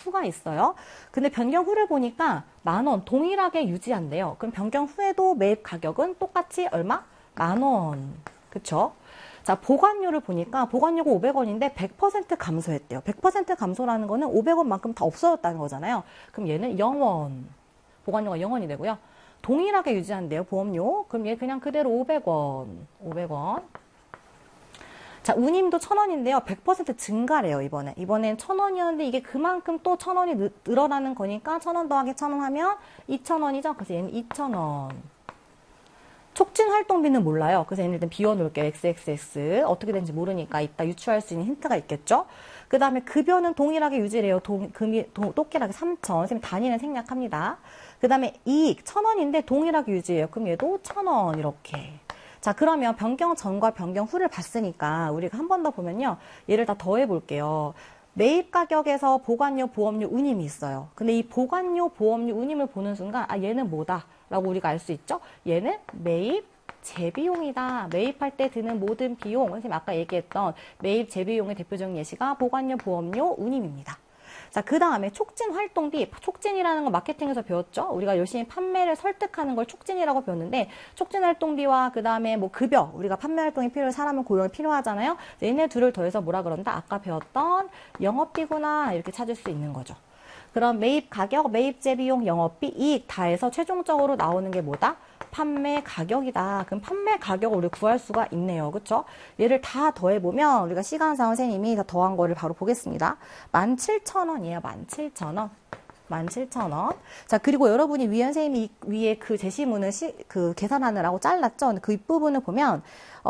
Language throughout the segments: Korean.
후가 있어요. 근데 변경 후를 보니까 10,000원 동일하게 유지한대요. 그럼 변경 후에도 매입 가격은 똑같이 얼마? 10,000원. 그쵸? 자, 보관료를 보니까 보관료가 500원인데 100% 감소했대요. 100% 감소라는 거는 500원만큼 다 없어졌다는 거잖아요. 그럼 얘는 0원. 보관료가 0원이 되고요. 동일하게 유지한대요. 보험료. 그럼 얘 그냥 그대로 500원. 500원. 자, 운임도 1,000원인데요. 100% 증가래요, 이번엔. 이번엔 1,000원이었는데 이게 그만큼 또 1,000원이 늘어나는 거니까 1,000원 더하기 1,000원 하면 2,000원이죠. 그래서 얘는 2,000원. 촉진 활동비는 몰라요. 그래서 얘는 일단 비워놓을게요. XXX. 어떻게 되는지 모르니까 이따 유추할 수 있는 힌트가 있겠죠? 그 다음에 급여는 동일하게 유지래요. 똑같게 3,000. 선생님 단위는 생략합니다. 그 다음에 이익 1,000원인데 동일하게 유지해요. 그럼 얘도 1,000원 이렇게. 자, 그러면 변경 전과 변경 후를 봤으니까 우리가 한 번 더 보면요. 얘를 다 더해 볼게요. 매입 가격에서 보관료, 보험료, 운임이 있어요. 근데 이 보관료, 보험료, 운임을 보는 순간 아, 얘는 뭐다 라고 우리가 알 수 있죠? 얘는 매입 재비용이다. 매입할 때 드는 모든 비용. 선생님 아까 얘기했던 매입 재비용의 대표적인 예시가 보관료, 보험료, 운임입니다. 자, 그 다음에 촉진 활동비. 촉진이라는 건 마케팅에서 배웠죠? 우리가 열심히 판매를 설득하는 걸 촉진이라고 배웠는데, 촉진 활동비와 그 다음에 뭐 급여. 우리가 판매 활동이 필요해 사람은 고용이 필요하잖아요. 얘네 둘을 더해서 뭐라 그런다? 아까 배웠던 영업비구나. 이렇게 찾을 수 있는 거죠. 그럼 매입 가격, 매입 재비용, 영업비, 이익 다 해서 최종적으로 나오는 게 뭐다? 판매 가격이다. 그럼 판매 가격을 우리 구할 수가 있네요. 그쵸? 얘를 다 더해보면 우리가 시간상 선생님이 다 더한 거를 바로 보겠습니다. 17,000원이에요. 17,000원. 17,000원. 자, 그리고 여러분이 위에 선생님이 위에 그 제시문을 그 계산하느라고 잘랐죠? 근데 그 윗부분을 보면,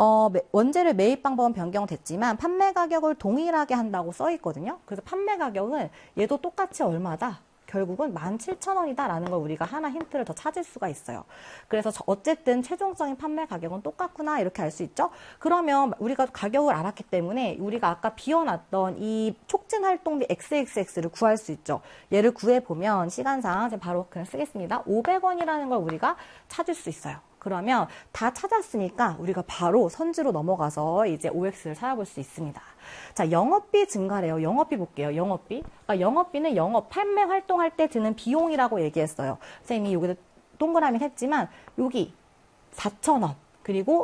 원재료 매입 방법은 변경됐지만 판매 가격을 동일하게 한다고 써 있거든요. 그래서 판매 가격은 얘도 똑같이 얼마다? 결국은 17,000원이다 라는 걸 우리가 하나 힌트를 더 찾을 수가 있어요. 그래서 어쨌든 최종적인 판매 가격은 똑같구나 이렇게 알 수 있죠. 그러면 우리가 가격을 알았기 때문에 우리가 아까 비워놨던 이 촉진 활동비 XXX를 구할 수 있죠. 얘를 구해보면 시간상 제가 바로 그냥 쓰겠습니다. 500원이라는 걸 우리가 찾을 수 있어요. 그러면 다 찾았으니까 우리가 바로 선지로 넘어가서 이제 OX를 찾아볼 수 있습니다. 자, 영업비 증가래요. 영업비 볼게요. 영업비. 그러니까 영업비는 영업, 판매 활동할 때 드는 비용이라고 얘기했어요. 선생님이 여기다 동그라미 했지만 여기 4,000원. 그리고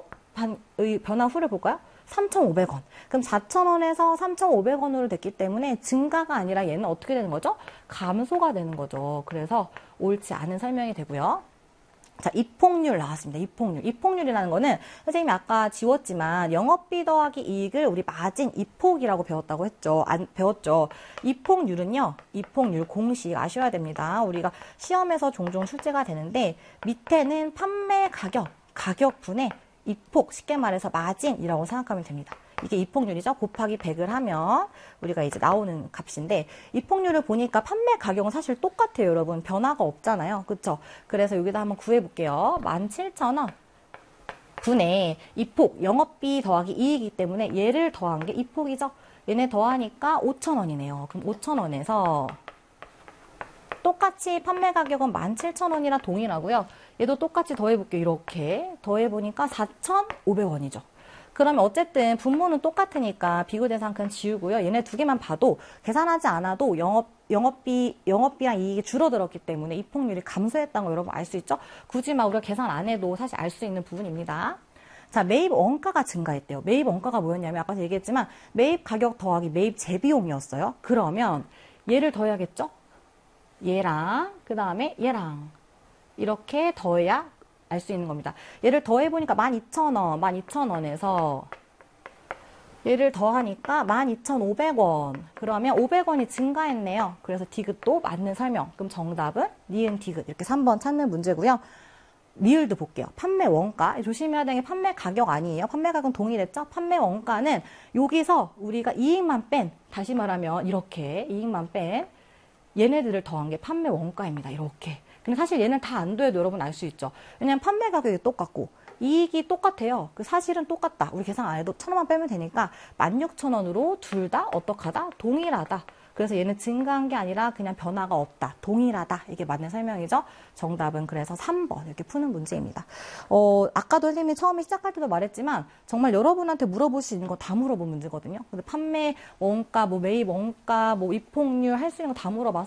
변화 후를 볼까요? 3,500원. 그럼 4,000원에서 3,500원으로 됐기 때문에 증가가 아니라 얘는 어떻게 되는 거죠? 감소가 되는 거죠. 그래서 옳지 않은 설명이 되고요. 자, 입폭률 나왔습니다. 입폭률. 입폭률이라는 거는 선생님이 아까 지웠지만 영업비 더하기 이익을 우리 마진 입폭이라고 배웠다고 했죠. 배웠죠. 입폭률은요. 입폭률 공식 아셔야 됩니다. 우리가 시험에서 종종 출제가 되는데 밑에는 판매 가격분의 입폭, 쉽게 말해서 마진이라고 생각하면 됩니다. 이게 입폭률이죠. 곱하기 100을 하면 우리가 이제 나오는 값인데 입폭률을 보니까 판매 가격은 사실 똑같아요. 여러분. 변화가 없잖아요. 그쵸? 그래서 여기다 한번 구해볼게요. 17,000원 분의 입폭, 영업비 더하기 이익이기 때문에 얘를 더한 게 입폭이죠. 얘네 더하니까 5,000원이네요. 그럼 5,000원에서 똑같이 판매 가격은 17,000원이랑 동일하고요. 얘도 똑같이 더해볼게요. 이렇게 더해보니까 4,500원이죠. 그러면 어쨌든 분모는 똑같으니까 비교 대상 큰 지우고요. 얘네 두 개만 봐도 계산하지 않아도 영업비랑 이익이 줄어들었기 때문에 입폭률이 감소했다는 거 여러분 알 수 있죠? 굳이 막 우리가 계산 안 해도 사실 알 수 있는 부분입니다. 자, 매입 원가가 증가했대요. 매입 원가가 뭐였냐면 아까 얘기했지만 매입 가격 더하기 매입 재비용이었어요. 그러면 얘를 더해야겠죠? 얘랑 그 다음에 얘랑 이렇게 더해야 알 수 있는 겁니다. 얘를 더해보니까 12,000원, 12,000원에서 얘를 더하니까 12,500원. 그러면 500원이 증가했네요. 그래서 디귿도 맞는 설명. 그럼 정답은 니은 디귿. 이렇게 3번 찾는 문제고요. 리을도 볼게요. 판매 원가. 조심해야 되는 게 판매 가격 아니에요. 판매 가격은 동일했죠? 판매 원가는 여기서 우리가 이익만 뺀, 다시 말하면 이렇게 이익만 뺀 얘네들을 더한 게 판매 원가입니다. 이렇게. 근데 사실 얘는 다 안 더해도 여러분 알 수 있죠. 왜냐면 판매 가격이 똑같고 이익이 똑같아요. 그 사실은 똑같다. 우리 계산 안 해도 1,000원만 빼면 되니까 16,000원으로 둘 다 어떡하다? 동일하다. 그래서 얘는 증가한 게 아니라 그냥 변화가 없다. 동일하다. 이게 맞는 설명이죠. 정답은 그래서 3번 이렇게 푸는 문제입니다. 아까도 선생님이 처음에 시작할 때도 말했지만 정말 여러분한테 물어볼 수 있는 거 다 물어본 문제거든요. 근데 판매 원가, 뭐 매입 원가, 뭐 입폭률 할 수 있는 거 다 물어봐서